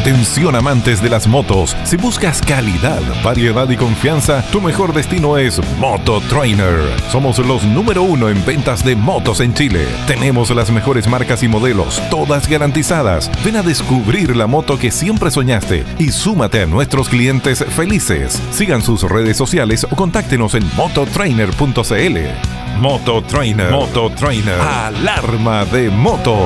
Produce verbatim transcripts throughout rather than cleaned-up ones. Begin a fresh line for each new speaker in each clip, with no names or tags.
Atención amantes de las motos, si buscas calidad, variedad y confianza, tu mejor destino es Mototrainer. Somos los número uno en ventas de motos en Chile. Tenemos las mejores marcas y modelos, todas garantizadas. Ven a descubrir la moto que siempre soñaste y súmate a nuestros clientes felices. Sigan sus redes sociales o contáctenos en mototrainer punto c l. Mototrainer. Mototrainer. Alarma de moto.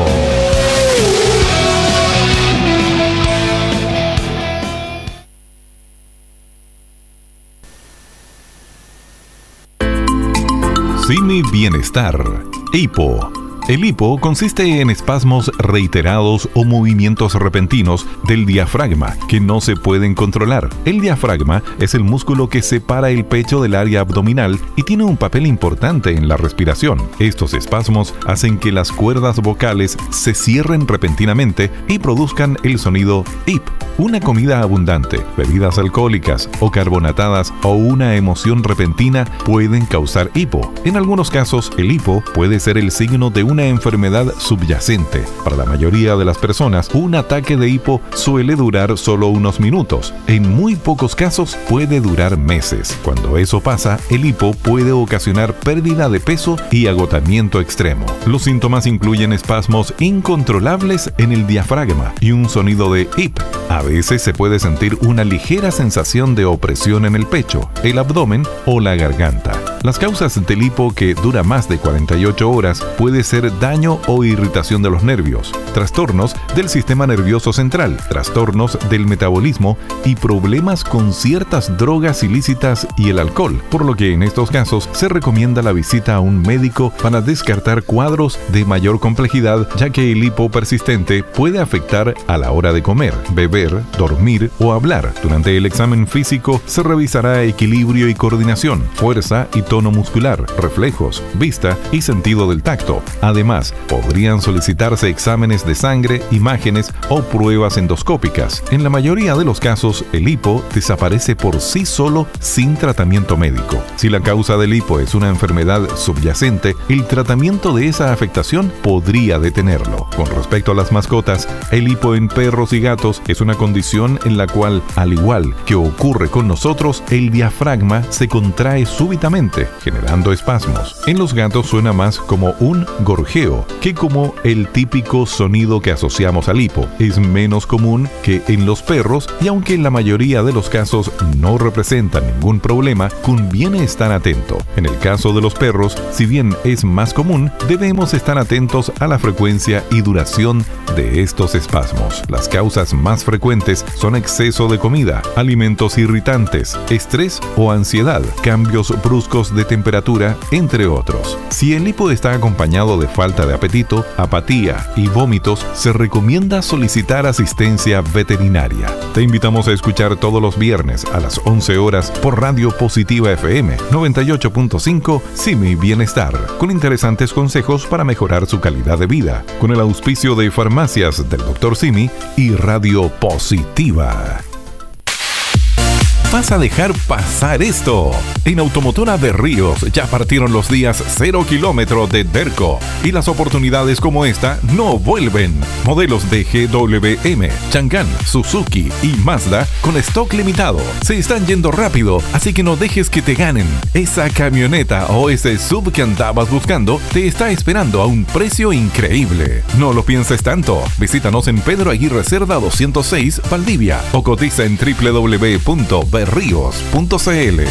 Simi Bienestar. Hipo. El hipo consiste en espasmos reiterados o movimientos repentinos del diafragma que no se pueden controlar. El diafragma es el músculo que separa el pecho del área abdominal y tiene un papel importante en la respiración. Estos espasmos hacen que las cuerdas vocales se cierren repentinamente y produzcan el sonido hip. Una comida abundante, bebidas alcohólicas o carbonatadas o una emoción repentina pueden causar hipo. En algunos casos, el hipo puede ser el signo de una enfermedad subyacente. Para la mayoría de las personas, un ataque de hipo suele durar solo unos minutos. En muy pocos casos puede durar meses. Cuando eso pasa, el hipo puede ocasionar pérdida de peso y agotamiento extremo. Los síntomas incluyen espasmos incontrolables en el diafragma y un sonido de hip. A veces se puede sentir una ligera sensación de opresión en el pecho, el abdomen o la garganta. Las causas del hipo que dura más de cuarenta y ocho horas puede ser daño o irritación de los nervios, trastornos del sistema nervioso central, trastornos del metabolismo y problemas con ciertas drogas ilícitas y el alcohol, por lo que en estos casos se recomienda la visita a un médico para descartar cuadros de mayor complejidad, ya que el hipo persistente puede afectar a la hora de comer, beber, dormir o hablar. Durante el examen físico se revisará equilibrio y coordinación, fuerza y tono muscular, reflejos, vista y sentido del tacto. Además, podrían solicitarse exámenes de sangre, imágenes o pruebas endoscópicas. En la mayoría de los casos, el hipo desaparece por sí solo sin tratamiento médico. Si la causa del hipo es una enfermedad subyacente, el tratamiento de esa afectación podría detenerlo. Con respecto a las mascotas, el hipo en perros y gatos es una condición en la cual, al igual que ocurre con nosotros, el diafragma se contrae súbitamente, generando espasmos. En los gatos suena más como un gorjeo que como el típico sonido que asociamos al hipo. Es menos común que en los perros y aunque en la mayoría de los casos no representa ningún problema, conviene estar atento. En el caso de los perros, si bien es más común, debemos estar atentos a la frecuencia y duración de estos espasmos. Las causas más frecuentes son exceso de comida, alimentos irritantes, estrés o ansiedad, cambios bruscos de temperatura, entre otros. Si el hipo está acompañado de falta de apetito, apatía y vómitos, se recomienda solicitar asistencia veterinaria. Te invitamos a escuchar todos los viernes a las once horas por Radio Positiva F M noventa y ocho punto cinco Simi Bienestar, con interesantes consejos para mejorar su calidad de vida, con el auspicio de Farmacias del doctor Simi y Radio Positiva. ¿Vas a dejar pasar esto? En Automotora Berríos ya partieron los días cero kilómetros de Derco y las oportunidades como esta no vuelven. Modelos de G W M, Chang'an, Suzuki y Mazda con stock limitado. Se están yendo rápido, así que no dejes que te ganen. Esa camioneta o ese sub que andabas buscando te está esperando a un precio increíble. No lo pienses tanto. Visítanos en Pedro Aguirre Cerda doscientos seis, Valdivia, o cotiza en doble u doble u doble u punto berríos punto c l.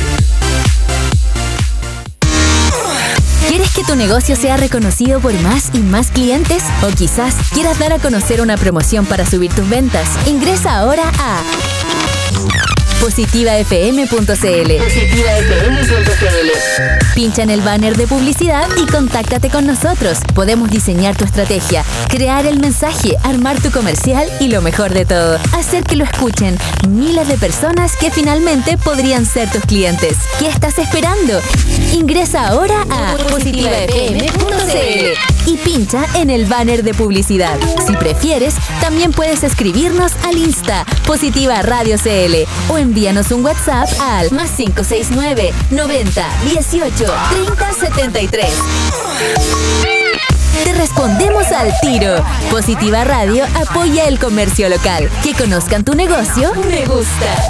¿Quieres que tu negocio sea reconocido por más y más clientes? ¿O quizás quieras dar a conocer una promoción para subir tus ventas? Ingresa ahora a positiva f m punto c l. positiva f m punto c l. Pincha en el banner de publicidad y contáctate con nosotros. Podemos diseñar tu estrategia, crear el mensaje, armar tu comercial y lo mejor de todo, hacer que lo escuchen miles de personas que finalmente podrían ser tus clientes. ¿Qué estás esperando? Ingresa ahora a positiva f m punto c l y pincha en el banner de publicidad. Si prefieres, también puedes escribirnos al Insta Positiva Radio C L o envíanos un WhatsApp al más cinco seis nueve, noventa, dieciocho, treinta, setenta y tres. te respondemos al tiro. Positiva Radio apoya el comercio local. Que conozcan tu negocio, me gusta.